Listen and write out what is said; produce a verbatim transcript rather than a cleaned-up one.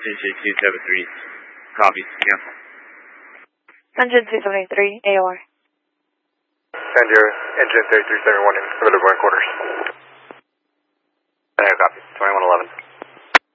Pinch two seventy-three, copies, cancel. Engine two seventy-three, A O R. Send your engine thirty-three seventy-one in for the quarters. Uh, copy, twenty-one eleven.